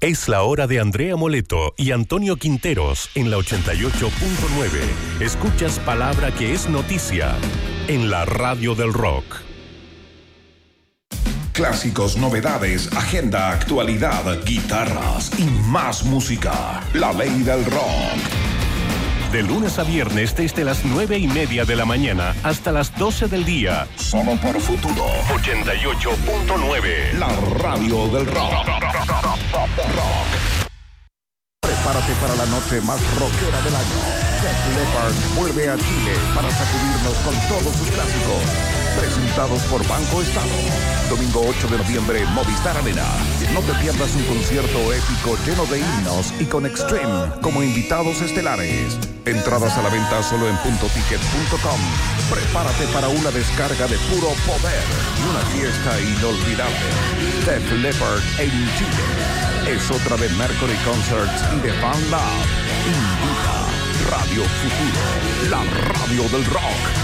Es la hora de Andrea Moleto y Antonio Quinteros en la 88.9. Escuchas palabra que es noticia en la radio del rock. Clásicos, novedades, agenda, actualidad, guitarras y más música. La ley del rock. De lunes a viernes desde las 9:30 de la mañana hasta las 12 del día. Solo por Futuro 88.9. La radio del rock. Prepárate para la noche más rockera del año. Def Leppard vuelve a Chile para sacudirnos con todos sus clásicos. Presentados por Banco Estado. Domingo 8 de noviembre, Movistar Arena. No te pierdas un concierto épico lleno de himnos y con Extreme como invitados estelares. Entradas a la venta solo en puntoticket.com. Prepárate para una descarga de puro poder y una fiesta inolvidable. Def Leppard en Chile. Es otra de Mercury Concerts y de Fan Lab. Invita Radio Futuro, la radio del rock.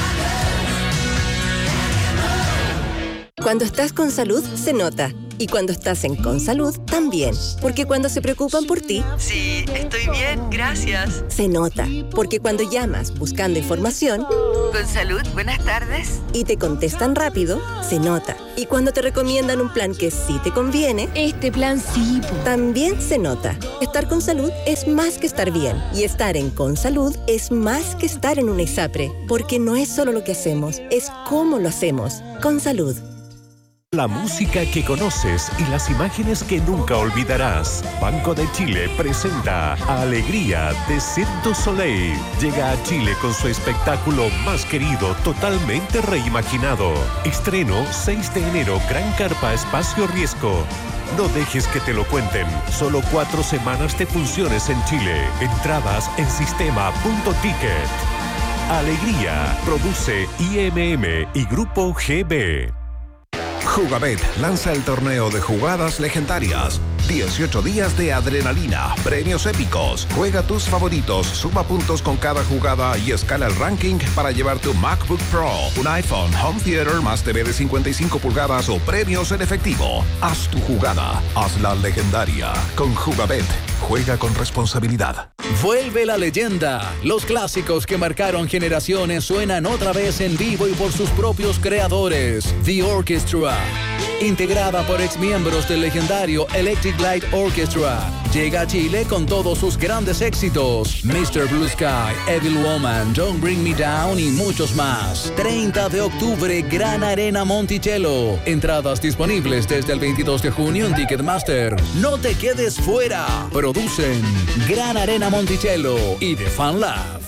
Cuando estás con salud, se nota. Y cuando estás en Consalud, también. Porque cuando se preocupan por ti... Sí, estoy bien, gracias. Se nota. Porque cuando llamas buscando información... Consalud, buenas tardes. Y te contestan rápido, se nota. Y cuando te recomiendan un plan que sí te conviene... Este plan sí. También se nota. Estar con salud es más que estar bien. Y estar en Consalud es más que estar en un ISAPRE. Porque no es solo lo que hacemos, es cómo lo hacemos. Consalud. La música que conoces y las imágenes que nunca olvidarás. Banco de Chile presenta Alegría de Cirque du Soleil. Llega a Chile con su espectáculo más querido, totalmente reimaginado. Estreno 6 de enero, Gran Carpa Espacio Riesgo. No dejes que te lo cuenten. Solo 4 semanas de funciones en Chile. Entradas en sistema.ticket. Alegría. Produce IMM y Grupo GB. Jugabet lanza el torneo de jugadas legendarias. 18 días de adrenalina, premios épicos. Juega tus favoritos, suma puntos con cada jugada y escala el ranking para llevar tu MacBook Pro, un iPhone, Home Theater más TV de 55 pulgadas o premios en efectivo. Haz tu jugada, hazla legendaria. Con Jugabet, juega con responsabilidad. Vuelve la leyenda. Los clásicos que marcaron generaciones suenan otra vez en vivo y por sus propios creadores. The Orchestra, integrada por exmiembros del legendario Electric Light Orchestra, llega a Chile con todos sus grandes éxitos: Mr. Blue Sky, Evil Woman, Don't Bring Me Down y muchos más. 30 de octubre, Gran Arena Monticello. Entradas disponibles desde el 22 de junio en Ticketmaster. No te quedes fuera. Producen Gran Arena Monticello y The Fan Lab.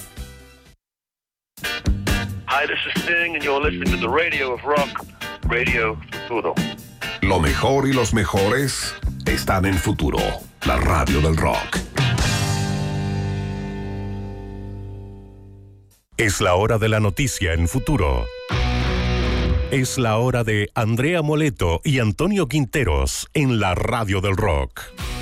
Hi, this is Sting and you're listening to the Radio of Rock, Radio Futuro. Lo mejor y los mejores están en Futuro, la radio del rock. Es la hora de la noticia en Futuro. Es la hora de Andrea Moleto y Antonio Quinteros en la radio del rock.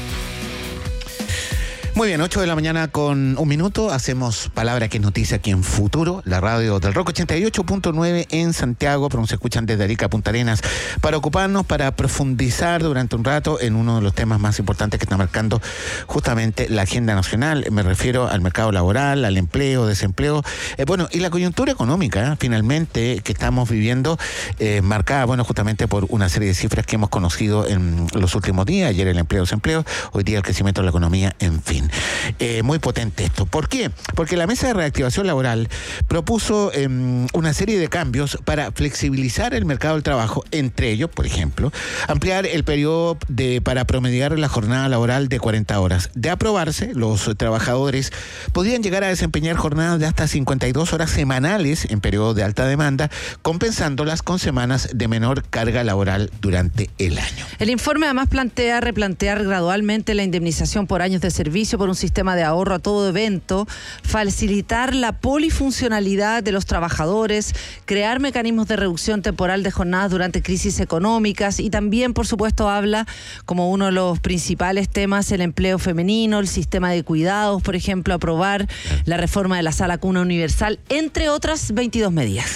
Muy bien, 8 de la mañana con 1 minuto. Hacemos palabra que es noticia aquí en Futuro, la radio del rock 88.9 en Santiago, pero nos escuchan desde Arica a Punta Arenas, para ocuparnos, para profundizar durante un rato en uno de los temas más importantes que está marcando justamente la agenda nacional. Me refiero al mercado laboral, al empleo, desempleo, y la coyuntura económica, finalmente, que estamos viviendo, marcada, justamente por una serie de cifras que hemos conocido en los últimos días. Ayer el empleo, desempleo, hoy día el crecimiento de la economía, en fin. Muy potente esto. ¿Por qué? Porque la Mesa de Reactivación Laboral propuso una serie de cambios para flexibilizar el mercado del trabajo, entre ellos, por ejemplo, ampliar el periodo para promediar la jornada laboral de 40 horas. De aprobarse, los trabajadores podrían llegar a desempeñar jornadas de hasta 52 horas semanales en periodo de alta demanda, compensándolas con semanas de menor carga laboral durante el año. El informe además plantea replantear gradualmente la indemnización por años de servicio por un sistema de ahorro a todo evento, facilitar la polifuncionalidad de los trabajadores, crear mecanismos de reducción temporal de jornadas durante crisis económicas y también, por supuesto, habla como uno de los principales temas el empleo femenino, el sistema de cuidados, por ejemplo, aprobar la reforma de la Sala Cuna Universal, entre otras 22 medidas.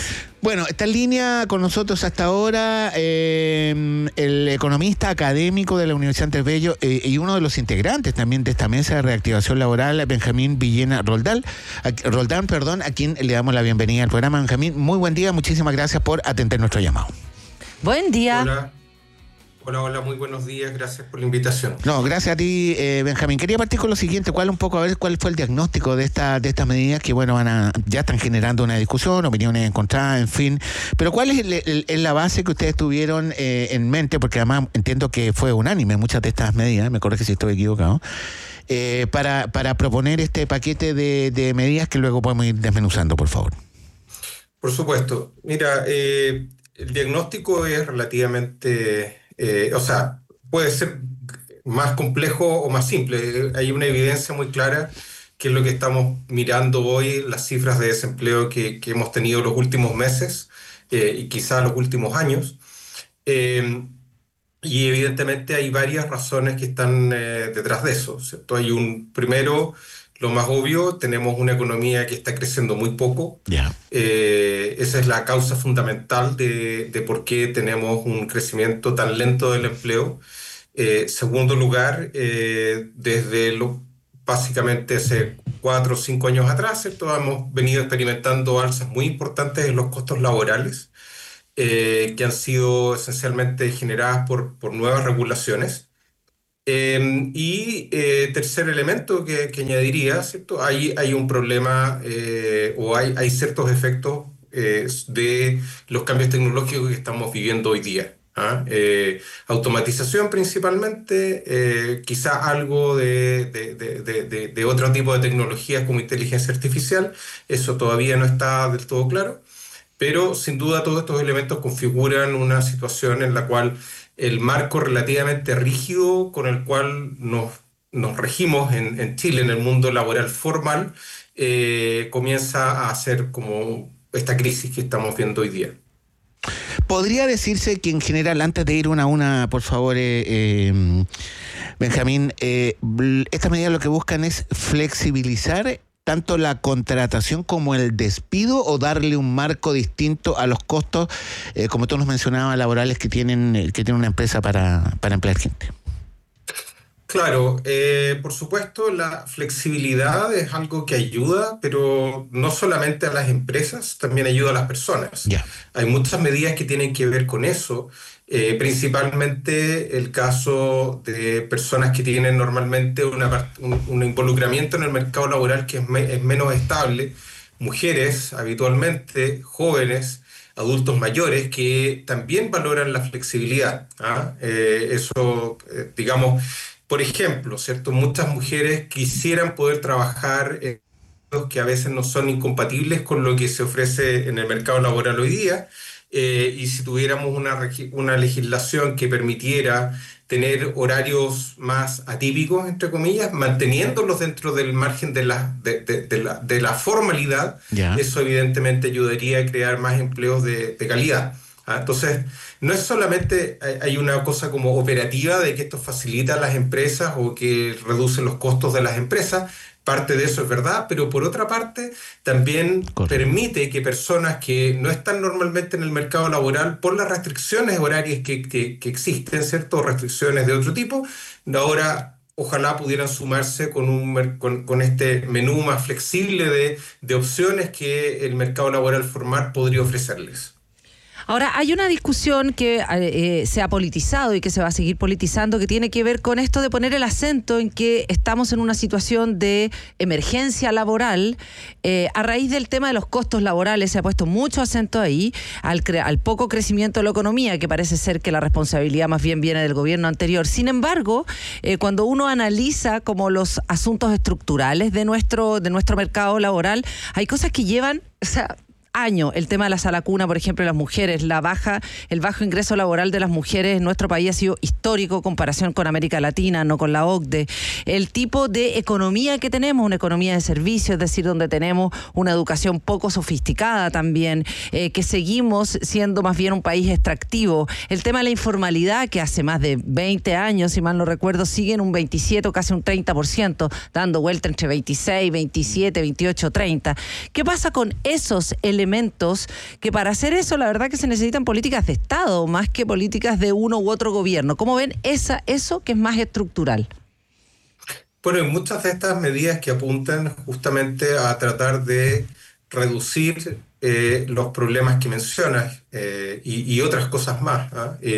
Bueno, está en línea con nosotros hasta ahora el economista académico de la Universidad Andrés Bello y uno de los integrantes también de esta mesa de reactivación laboral, Benjamín Villena Roldán, a quien le damos la bienvenida al programa. Benjamín, muy buen día, muchísimas gracias por atender nuestro llamado. Buen día. Hola, muy buenos días, gracias por la invitación. No, gracias a ti, Benjamín. Quería partir con lo siguiente, cuál fue el diagnóstico de estas medidas que, bueno, ya están generando una discusión, opiniones encontradas, en fin. Pero ¿cuál es la base que ustedes tuvieron en mente? Porque además entiendo que fue unánime muchas de estas medidas, me corrige si estoy equivocado, para proponer este paquete de medidas que luego podemos ir desmenuzando, por favor. Por supuesto. Mira, el diagnóstico es relativamente... puede ser más complejo o más simple. Hay una evidencia muy clara que es lo que estamos mirando hoy, las cifras de desempleo que hemos tenido los últimos meses y quizá los últimos años. Y evidentemente hay varias razones que están detrás de eso, ¿cierto? Primero, lo más obvio, tenemos una economía que está creciendo muy poco. Yeah. Esa es la causa fundamental de por qué tenemos un crecimiento tan lento del empleo. Segundo lugar, básicamente hace 4 o 5 años atrás, ¿cierto? Hemos venido experimentando alzas muy importantes en los costos laborales, que han sido esencialmente generadas por nuevas regulaciones. Tercer elemento que añadiría, ¿cierto? Hay un problema o hay ciertos efectos de los cambios tecnológicos que estamos viviendo hoy día. Automatización principalmente, quizá algo de otro tipo de tecnologías como inteligencia artificial, eso todavía no está del todo claro, pero sin duda todos estos elementos configuran una situación en la cual el marco relativamente rígido con el cual nos regimos en Chile, en el mundo laboral formal, comienza a ser como esta crisis que estamos viendo hoy día. ¿Podría decirse que en general, antes de ir una a una, por favor, Benjamín, estas medidas lo que buscan es flexibilizar tanto la contratación como el despido o darle un marco distinto a los costos, como tú nos mencionabas, laborales que tiene una empresa para emplear gente? Claro, por supuesto la flexibilidad es algo que ayuda, pero no solamente a las empresas, también ayuda a las personas. Yeah. Hay muchas medidas que tienen que ver con eso, principalmente el caso de personas que tienen normalmente un involucramiento en el mercado laboral que es menos estable, mujeres habitualmente, jóvenes, adultos mayores que también valoran la flexibilidad. Digamos, por ejemplo, ¿cierto? Muchas mujeres quisieran poder trabajar en que a veces no son incompatibles con lo que se ofrece en el mercado laboral hoy día, y si tuviéramos una legislación que permitiera tener horarios más atípicos, entre comillas, manteniéndolos dentro del margen de la formalidad, yeah, eso evidentemente ayudaría a crear más empleos de calidad. Entonces, no es solamente hay una cosa como operativa de que esto facilita a las empresas o que reduce los costos de las empresas, parte de eso es verdad, pero por otra parte también permite que personas que no están normalmente en el mercado laboral por las restricciones horarias que existen, ¿cierto? Restricciones de otro tipo, ahora ojalá pudieran sumarse con este menú más flexible de opciones que el mercado laboral formal podría ofrecerles. Ahora, hay una discusión que se ha politizado y que se va a seguir politizando, que tiene que ver con esto de poner el acento en que estamos en una situación de emergencia laboral. A raíz del tema de los costos laborales se ha puesto mucho acento ahí, al poco crecimiento de la economía, que parece ser que la responsabilidad más bien viene del gobierno anterior. Sin embargo, cuando uno analiza como los asuntos estructurales de nuestro mercado laboral, hay cosas que llevan... año. El tema de la salacuna, por ejemplo, de las mujeres, el bajo ingreso laboral de las mujeres en nuestro país ha sido histórico en comparación con América Latina, no con la OCDE. El tipo de economía que tenemos, una economía de servicios, es decir, donde tenemos una educación poco sofisticada también, que seguimos siendo más bien un país extractivo. El tema de la informalidad, que hace más de 20 años, si mal no recuerdo, sigue en un 27 o casi un 30%, dando vuelta entre 26, 27, 28, 30. ¿Qué pasa con esos elementos elementos que para hacer eso la verdad que se necesitan políticas de Estado más que políticas de uno u otro gobierno. ¿Cómo ven eso que es más estructural? Bueno, hay muchas de estas medidas que apuntan justamente a tratar de reducir los problemas que mencionas y otras cosas más.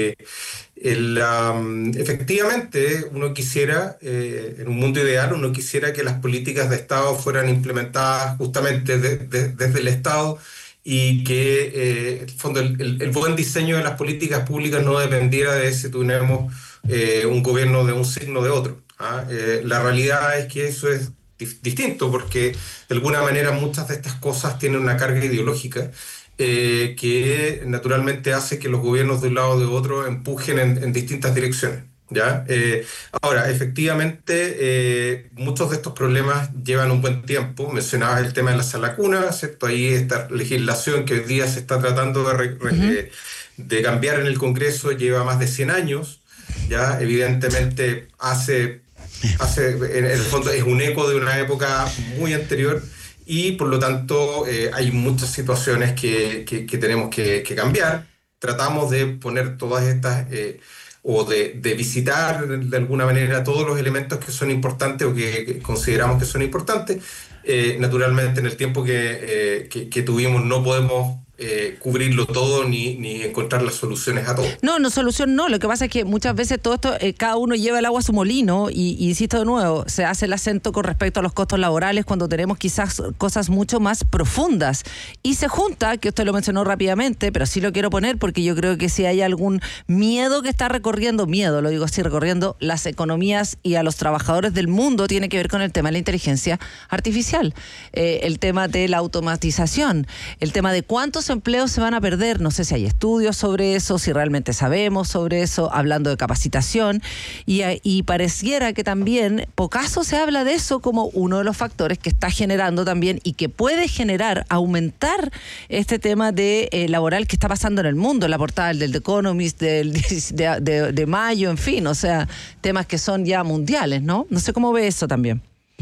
Efectivamente, uno quisiera, en un mundo ideal, uno quisiera que las políticas de Estado fueran implementadas justamente desde el Estado y que en el fondo, el buen diseño de las políticas públicas no dependiera de si tenemos un gobierno de un signo o de otro. La realidad es que eso es distinto porque de alguna manera muchas de estas cosas tienen una carga ideológica que naturalmente hace que los gobiernos de un lado o de otro empujen en distintas direcciones, ¿ya? Ahora, efectivamente, muchos de estos problemas llevan un buen tiempo. Mencionabas el tema de la salacuna, ¿cierto? Ahí esta legislación que hoy día se está tratando de cambiar en el Congreso lleva más de 100 años, ¿ya? Evidentemente en el fondo es un eco de una época muy anterior y por lo tanto hay muchas situaciones que tenemos que cambiar. Tratamos de poner todas estas o de visitar de alguna manera todos los elementos que son importantes o que consideramos que son importantes. Naturalmente en el tiempo que tuvimos no podemos cubrirlo todo ni encontrar las soluciones a todo. No, solución no. Lo que pasa es que muchas veces todo esto, cada uno lleva el agua a su molino y insisto de nuevo, se hace el acento con respecto a los costos laborales cuando tenemos quizás cosas mucho más profundas. Y se junta, que usted lo mencionó rápidamente, pero sí lo quiero poner porque yo creo que si hay algún miedo que está recorriendo las economías y a los trabajadores del mundo, tiene que ver con el tema de la inteligencia artificial, el tema de la automatización, el tema de cuántos empleos se van a perder. No sé si hay estudios sobre eso, si realmente sabemos sobre eso, hablando de capacitación, y pareciera que también pocaso se habla de eso como uno de los factores que está generando también y que puede aumentar este tema de laboral que está pasando en el mundo, en la portada del The Economist de mayo, en fin, o sea, temas que son ya mundiales, ¿no? No sé cómo ve eso también.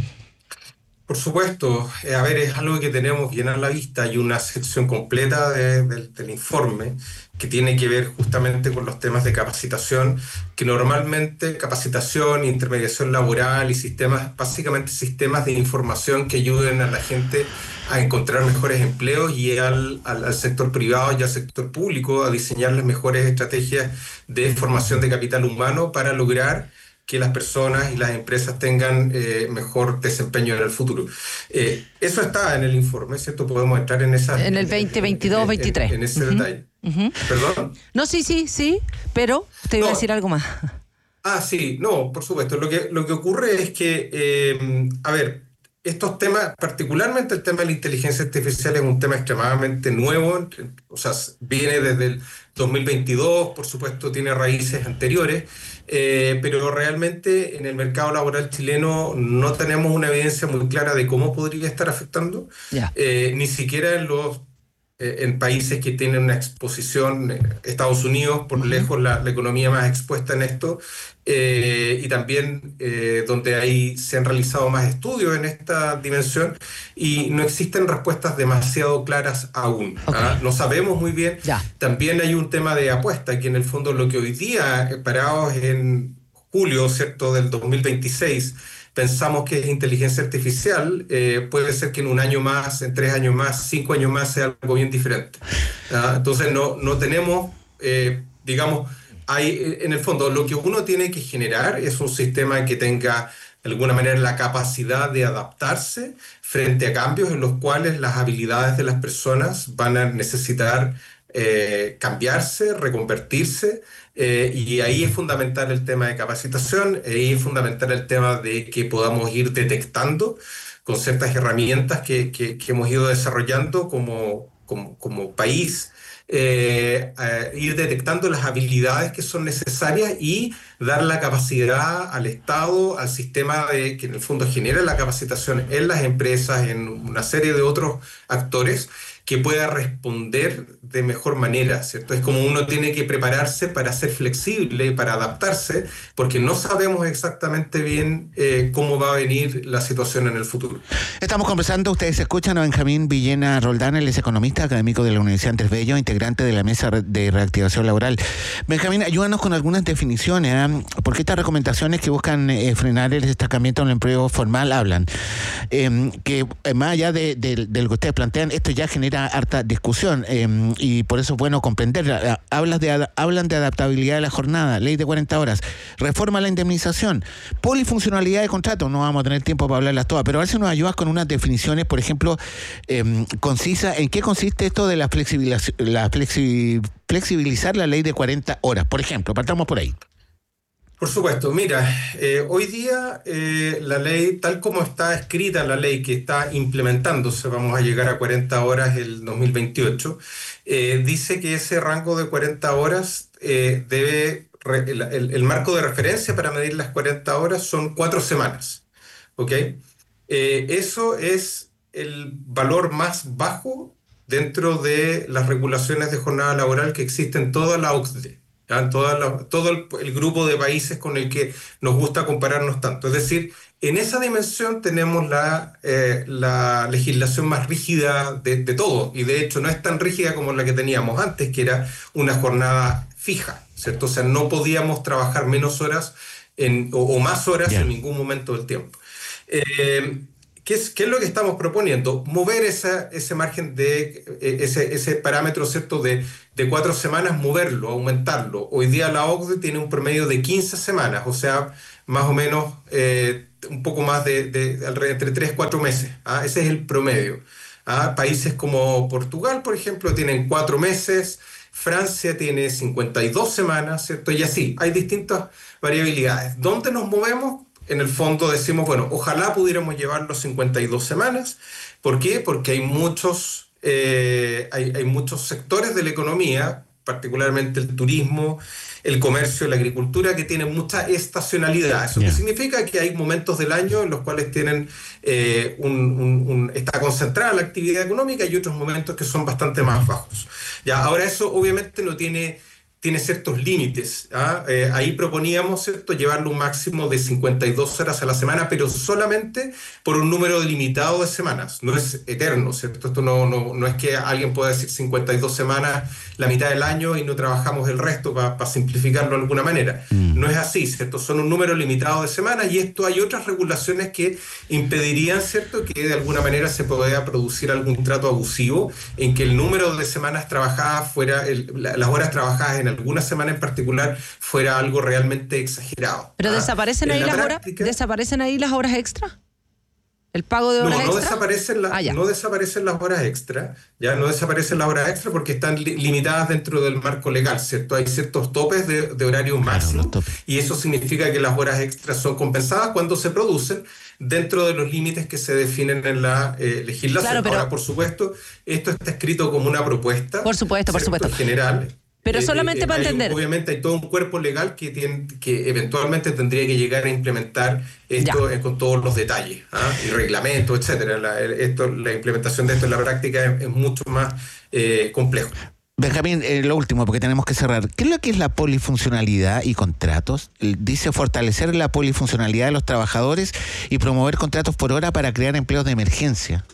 Por supuesto, es algo que tenemos bien a la vista. Hay una sección completa del informe que tiene que ver justamente con los temas de capacitación, que normalmente capacitación, intermediación laboral y básicamente sistemas de información que ayuden a la gente a encontrar mejores empleos y al sector privado y al sector público a diseñar las mejores estrategias de formación de capital humano para lograr que las personas y las empresas tengan mejor desempeño en el futuro. Eso está en el informe, ¿cierto? Podemos entrar en esa... En el 2022-23. En ese detalle. ¿Perdón? No, sí, pero te iba a decir algo más. Sí, no, por supuesto. Lo que ocurre es que, estos temas, particularmente el tema de la inteligencia artificial, es un tema extremadamente nuevo, o sea, viene desde el 2022, por supuesto tiene raíces anteriores, pero realmente en el mercado laboral chileno no tenemos una evidencia muy clara de cómo podría estar afectando, ni siquiera en países que tienen una exposición, Estados Unidos, por lejos la economía más expuesta en esto, y también donde se han realizado más estudios en esta dimensión y no existen respuestas demasiado claras aún. No sabemos muy bien. También hay un tema de apuesta, que en el fondo lo que hoy día, parados en julio, ¿cierto?, del 2026, pensamos que es inteligencia artificial, puede ser que en un año más, en 3 años más, 5 años más sea algo bien diferente. Entonces no tenemos, en el fondo lo que uno tiene que generar es un sistema que tenga de alguna manera la capacidad de adaptarse frente a cambios en los cuales las habilidades de las personas van a necesitar cambiarse, reconvertirse, y ahí es fundamental el tema de capacitación, ahí es fundamental el tema de que podamos ir detectando con ciertas herramientas que hemos ido desarrollando como país, ir detectando las habilidades que son necesarias y dar la capacidad al Estado, al sistema que en el fondo genera la capacitación en las empresas, en una serie de otros actores, que pueda responder de mejor manera, ¿cierto? Es como uno tiene que prepararse para ser flexible, para adaptarse, porque no sabemos exactamente bien cómo va a venir la situación en el futuro. Estamos conversando, ustedes escuchan a Benjamín Villena Roldán, él es economista académico de la Universidad Andrés Bello, integrante de la Mesa de Reactivación Laboral. Benjamín, ayúdanos con algunas definiciones, porque estas recomendaciones que buscan frenar el estancamiento en el empleo formal hablan, que más allá de lo que ustedes plantean, esto ya genera harta discusión, y por eso es bueno comprender. Hablan de adaptabilidad de la jornada, ley de 40 horas, reforma a la indemnización, polifuncionalidad de contrato, no vamos a tener tiempo para hablarlas todas, pero a ver si nos ayudas con unas definiciones, por ejemplo, concisa, ¿en qué consiste esto de flexibilizar la ley de 40 horas? Por ejemplo, partamos por ahí. Por supuesto, mira, hoy día la ley, tal como está escrita la ley que está implementándose, vamos a llegar a 40 horas el 2028, dice que ese rango de 40 horas el marco de referencia para medir las 40 horas son 4 semanas, ¿ok? Eso es el valor más bajo dentro de las regulaciones de jornada laboral que existen en toda la OCDE. Todo el grupo de países con el que nos gusta compararnos tanto. Es decir, en esa dimensión tenemos la legislación más rígida de todo, y de hecho no es tan rígida como la que teníamos antes, que era una jornada fija, ¿cierto? O sea, no podíamos trabajar menos horas o más horas en ningún momento del tiempo. ¿Qué es lo que estamos proponiendo? Mover ese margen ese parámetro, ¿cierto?, de 4 semanas, moverlo, aumentarlo. Hoy día la OCDE tiene un promedio de 15 semanas, o sea, más o menos un poco más entre 3 y 4 meses. Ese es el promedio. Países como Portugal, por ejemplo, tienen 4 meses, Francia tiene 52 semanas, ¿cierto? Y así, hay distintas variabilidades. ¿Dónde nos movemos? En el fondo decimos, bueno, ojalá pudiéramos llevar los 52 semanas. ¿Por qué? Porque hay muchos sectores de la economía, particularmente el turismo, el comercio, la agricultura, que tienen mucha estacionalidad. ¿Eso qué significa? Que hay momentos del año en los cuales tienen está concentrada la actividad económica y otros momentos que son bastante más bajos. Ahora eso obviamente no tiene ciertos límites. Ahí proponíamos, ¿cierto?, llevarlo un máximo de 52 horas a la semana, pero solamente por un número limitado de semanas. No es eterno, ¿cierto? Esto no es que alguien pueda decir 52 semanas la mitad del año y no trabajamos el resto para simplificarlo de alguna manera. No es así, ¿cierto? Son un número limitado de semanas, y esto hay otras regulaciones que impedirían, ¿cierto?, que de alguna manera se pueda producir algún trato abusivo en que el número de semanas trabajadas las horas trabajadas en alguna semana en particular fuera algo realmente exagerado. ¿Pero desaparecen ahí las horas? ¿Desaparecen ahí las horas extra? ¿El pago de horas extra? No desaparecen las horas extra, no desaparecen las horas extra porque están limitadas dentro del marco legal, ¿cierto? Hay ciertos topes de horario máximo, y eso significa que las horas extras son compensadas cuando se producen dentro de los límites que se definen en la legislación. Claro, pero ahora, por susupuesto, esto está escrito como una propuesta. Por supuesto. General. Pero solamente para entender. Obviamente hay todo un cuerpo legal que eventualmente tendría que llegar a implementar esto con todos los detalles, y reglamentos, etcétera. La implementación de esto en la práctica es mucho más complejo. Benjamín, lo último, porque tenemos que cerrar. ¿Qué es lo que es la polifuncionalidad y contratos? Dice fortalecer la polifuncionalidad de los trabajadores y promover contratos por hora para crear empleos de emergencia.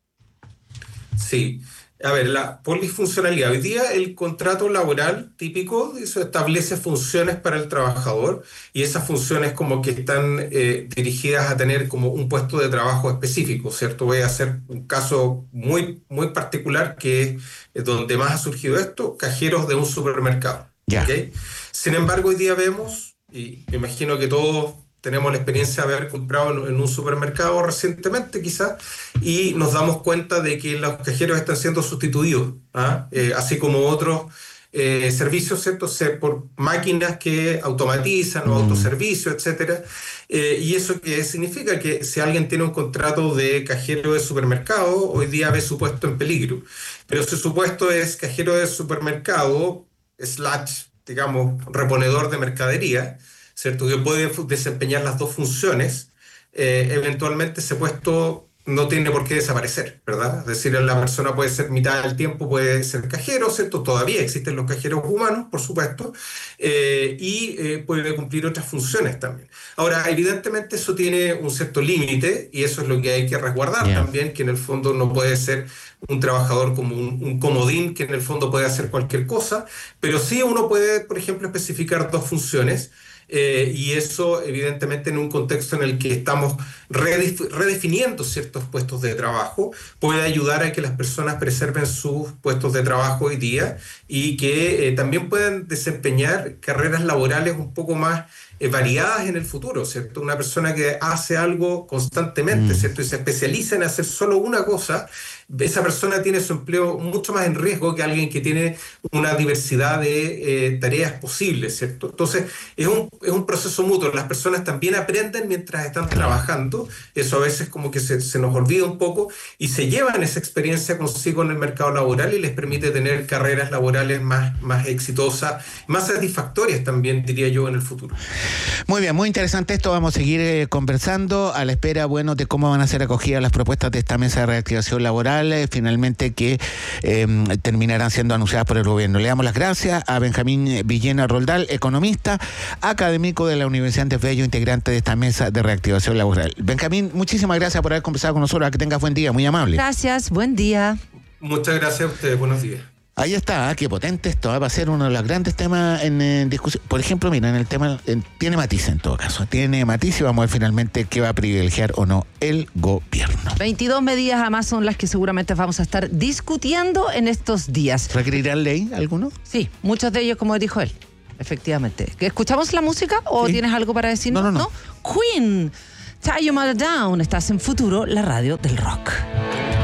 Sí. A ver, la polifuncionalidad. Hoy día el contrato laboral típico eso establece funciones para el trabajador, y esas funciones como que están dirigidas a tener como un puesto de trabajo específico, ¿cierto? Voy a hacer un caso muy, muy particular que es donde más ha surgido esto, cajeros de un supermercado. ¿Okay? Sin embargo, hoy día vemos, y me imagino que todos tenemos la experiencia de haber comprado en un supermercado recientemente quizás, y nos damos cuenta de que los cajeros están siendo sustituidos, así como otros servicios, ¿cierto? Por máquinas que automatizan o autoservicios, etcétera. Y eso que significa que si alguien tiene un contrato de cajero de supermercado, hoy día ve su puesto en peligro. Pero si su puesto es cajero de supermercado / digamos, reponedor de mercadería, ¿cierto?, que puede desempeñar las dos funciones, eventualmente ese puesto no tiene por qué desaparecer, ¿verdad? Es decir, la persona puede ser mitad del tiempo, puede ser cajero, ¿cierto? Todavía existen los cajeros humanos, por supuesto, y puede cumplir otras funciones también. Ahora, evidentemente eso tiene un cierto límite y eso es lo que hay que resguardar también, que en el fondo no puede ser un trabajador como un comodín que en el fondo puede hacer cualquier cosa, pero sí uno puede, por ejemplo, especificar 2 funciones. Y eso evidentemente en un contexto en el que estamos redefiniendo ciertos puestos de trabajo puede ayudar a que las personas preserven sus puestos de trabajo hoy día y que también puedan desempeñar carreras laborales un poco más variadas en el futuro, ¿cierto? Una persona que hace algo constantemente, ¿cierto? Y se especializa en hacer solo una cosa, esa persona tiene su empleo mucho más en riesgo que alguien que tiene una diversidad de tareas posibles, ¿cierto? Entonces, es un proceso mutuo. Las personas también aprenden mientras están trabajando. Eso a veces como que se nos olvida un poco y se llevan esa experiencia consigo en el mercado laboral y les permite tener carreras laborales más exitosas, más satisfactorias también, diría yo, en el futuro. Muy bien, muy interesante esto. Vamos a seguir conversando a la espera, bueno, de cómo van a ser acogidas las propuestas de esta mesa de reactivación laboral, finalmente que terminarán siendo anunciadas por el gobierno. Le damos las gracias a Benjamín Villena Roldán, economista, académico de la Universidad Andrés Bello, integrante de esta mesa de reactivación laboral. Benjamín, muchísimas gracias por haber conversado con nosotros. Que tengas buen día, muy amable. Gracias, buen día. Muchas gracias a ustedes, buenos días. Ahí está, qué potente esto, va a ser uno de los grandes temas en discusión. Por ejemplo, mira, en el tema, tiene matiz en todo caso, tiene matiz y vamos a ver finalmente qué va a privilegiar o no el gobierno. 22 medidas además son las que seguramente vamos a estar discutiendo en estos días. ¿Requerirán ley alguno? Sí, muchos de ellos, como dijo él, efectivamente. ¿Escuchamos la música o tienes algo para decirnos? No. Queen, Tie Your Mother Down, estás en Futuro, la radio del rock.